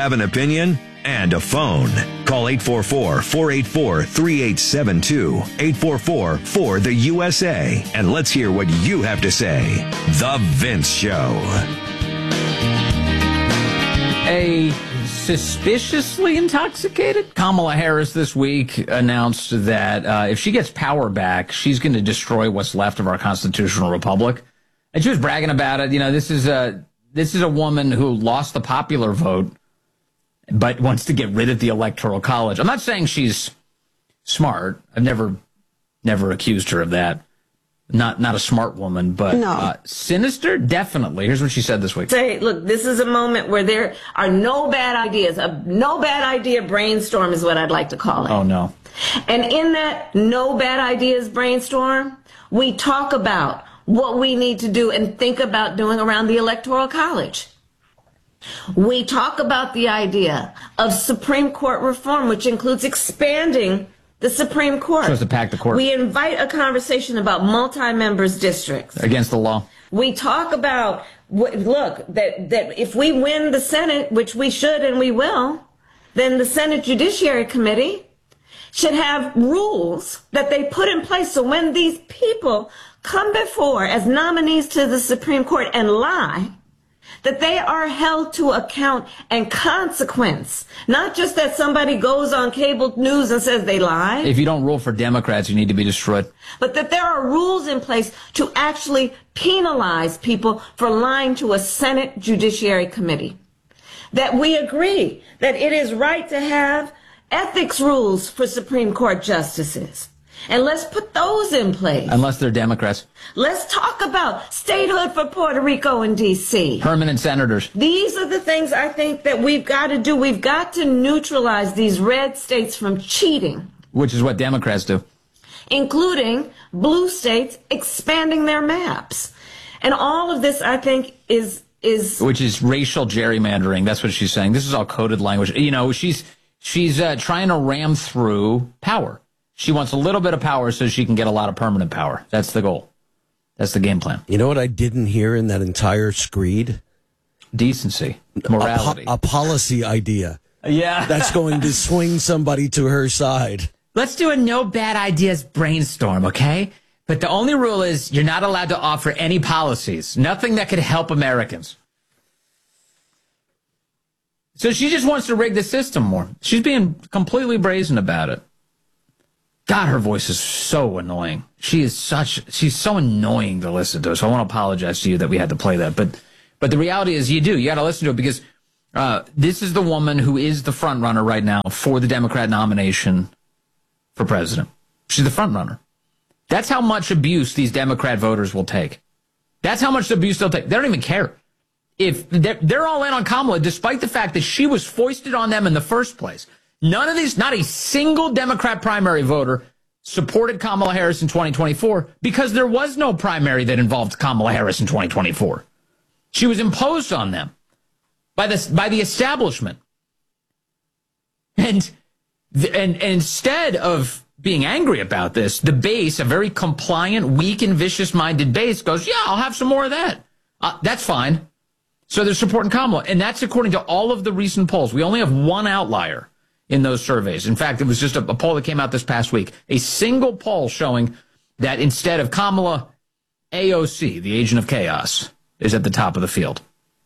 have an opinion and a phone. Call 844-484-3872, 844-4-THE-USA, and let's hear what you have to say. The Vince Show. A suspiciously intoxicated Kamala Harris this week announced that if she gets power back, she's going to destroy what's left of our constitutional republic. And she was bragging about it. You know, this is a woman who lost the popular vote, but wants to get rid of the Electoral College. I'm not saying she's smart. I've never accused her of that. Not a smart woman, but no. Sinister, definitely. Here's what she said this week. Say, look, this is a moment where there are no bad ideas. A no bad idea brainstorm is what I'd like to call it. Oh, no. And in that no bad ideas brainstorm, we talk about what we need to do and think about doing around the Electoral College. We talk about the idea of Supreme Court reform, which includes expanding the Supreme Court. Supposed to pack the court. We invite a conversation about multi-members districts. Against the law. We talk about, look, that if we win the Senate, which we should and we will, then the Senate Judiciary Committee should have rules that they put in place so when these people come before as nominees to the Supreme Court and lie, that they are held to account and consequence. Not just that somebody goes on cable news and says they lie. If you don't rule for Democrats, you need to be destroyed. But that there are rules in place to actually penalize people for lying to a Senate Judiciary Committee. That we agree that it is right to have ethics rules for Supreme Court justices. And let's put those in place. Unless they're Democrats. Let's talk about statehood for Puerto Rico and D.C. Permanent senators. These are the things I think that we've got to do. We've got to neutralize these red states from cheating. Which is what Democrats do. Including blue states expanding their maps. And all of this, I think, is... Which is racial gerrymandering. That's what she's saying. This is all coded language. You know, she's trying to ram through power. She wants a little bit of power so she can get a lot of permanent power. That's the goal. That's the game plan. You know what I didn't hear in that entire screed? Decency. Morality. A policy idea. Yeah. That's going to swing somebody to her side. Let's do a no bad ideas brainstorm, okay? But the only rule is you're not allowed to offer any policies. Nothing that could help Americans. So she just wants to rig the system more. She's being completely brazen about it. God, her voice is so annoying. She's so annoying to listen to. So I want to apologize to you that we had to play that. But the reality is you got to listen to it because this is the woman who is the front runner right now for the Democrat nomination for president. She's the front runner. That's how much abuse these Democrat voters will take. That's how much abuse they'll take. They don't even care. If they're all in on Kamala, despite the fact that she was foisted on them in the first place. None of these, not a single Democrat primary voter supported Kamala Harris in 2024 because there was no primary that involved Kamala Harris in 2024. She was imposed on them by the establishment. And instead of being angry about this, the base, a very compliant, weak, and vicious-minded base goes, yeah, I'll have some more of that. That's fine. So they're supporting Kamala. And that's according to all of the recent polls. We only have one outlier in those surveys. In fact, it was just a poll that came out this past week. A single poll showing that instead of Kamala, AOC, the agent of chaos, is at the top of the field.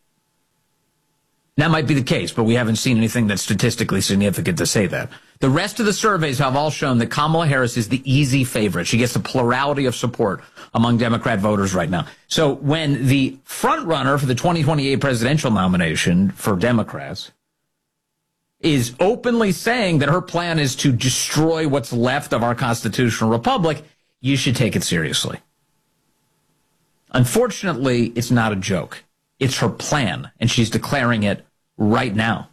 That might be the case, but we haven't seen anything that's statistically significant to say that. The rest of the surveys have all shown that Kamala Harris is the easy favorite. She gets the plurality of support among Democrat voters right now. So when the front runner for the 2028 presidential nomination for Democrats is openly saying that her plan is to destroy what's left of our constitutional republic, you should take it seriously. Unfortunately, it's not a joke. It's her plan, and she's declaring it right now.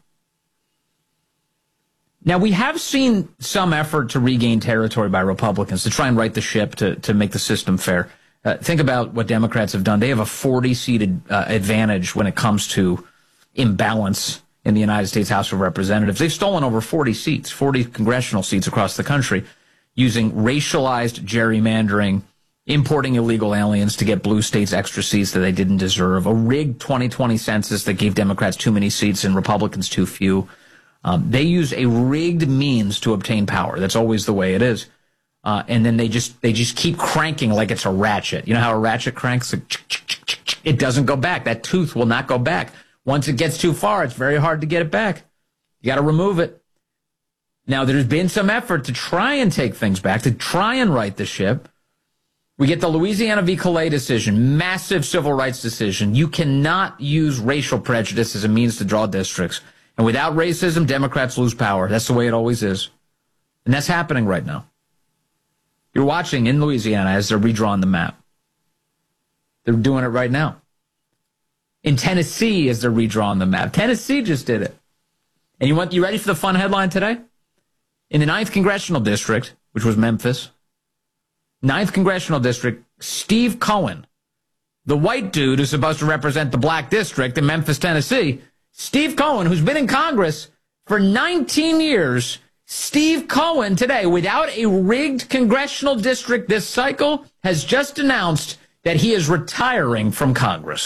Now, we have seen some effort to regain territory by Republicans to try and right the ship, to make the system fair. Think about what Democrats have done. They have a 40-seated advantage when it comes to imbalance in the United States House of Representatives. They've stolen over 40 seats, 40 congressional seats across the country, using racialized gerrymandering importing illegal aliens to get blue states extra seats that they didn't deserve, a rigged 2020 census that gave Democrats too many seats and Republicans too few. They use a rigged means to obtain power. That's always the way it is. And then they just keep cranking like it's a ratchet. You know how a ratchet cranks? It doesn't go back. That tooth will not go back. Once it gets too far, it's very hard to get it back. You got to remove it. Now, there's been some effort to try and take things back, to try and right the ship. We get the Louisiana v. Calais decision, massive civil rights decision. You cannot use racial prejudice as a means to draw districts. And without racism, Democrats lose power. That's the way it always is. And that's happening right now. You're watching in Louisiana as they're redrawing the map. They're doing it right now. In Tennessee, as they're redrawing the map. Tennessee just did it. And you ready for the fun headline today? In the 9th Congressional District, which was Memphis, 9th Congressional District, Steve Cohen, the white dude who's supposed to represent the black district in Memphis, Tennessee, Steve Cohen, who's been in Congress for 19 years, Steve Cohen today, without a rigged congressional district this cycle, has just announced that he is retiring from Congress.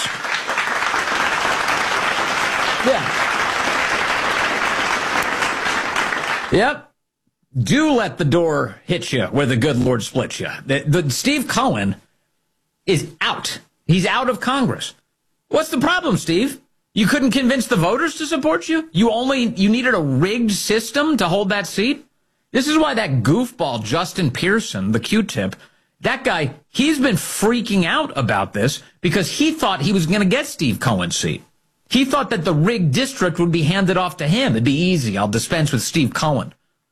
Yeah. Yep. Do let the door hit you where the good Lord splits you. The Steve Cohen is out. He's out of Congress. What's the problem, Steve? You couldn't convince the voters to support you? You needed a rigged system to hold that seat? This is why that goofball Justin Pearson, the Q-tip, that guy, he's been freaking out about this because he thought he was going to get Steve Cohen's seat. He thought that the rigged district would be handed off to him. It'd be easy. I'll dispense with Steve Cohen.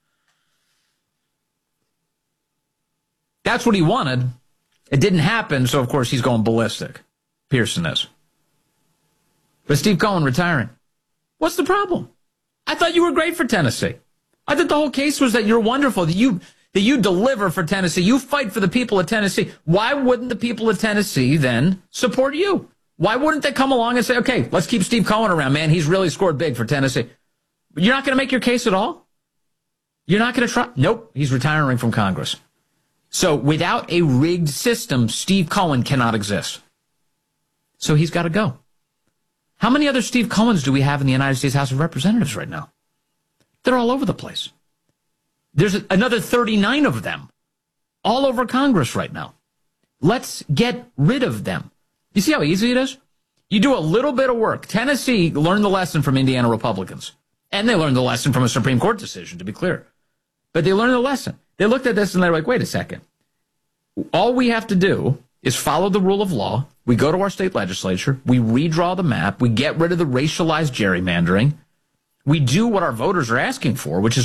That's what he wanted. It didn't happen, so of course he's going ballistic. Pearson is. But Steve Cohen retiring. What's the problem? I thought you were great for Tennessee. I thought the whole case was that you're wonderful, that you deliver for Tennessee. You fight for the people of Tennessee. Why wouldn't the people of Tennessee then support you? Why wouldn't they come along and say, okay, let's keep Steve Cohen around, man. He's really scored big for Tennessee. You're not going to make your case at all? You're not going to try? Nope, he's retiring from Congress. So without a rigged system, Steve Cohen cannot exist. So he's got to go. How many other Steve Cohens do we have in the United States House of Representatives right now? They're all over the place. There's another 39 of them all over Congress right now. Let's get rid of them. You see how easy it is? You do a little bit of work. Tennessee learned the lesson from Indiana Republicans. And they learned the lesson from a Supreme Court decision, to be clear. But they learned the lesson. They looked at this and they're like, wait a second. All we have to do is follow the rule of law. We go to our state legislature. We redraw the map. We get rid of the racialized gerrymandering. We do what our voters are asking for, which is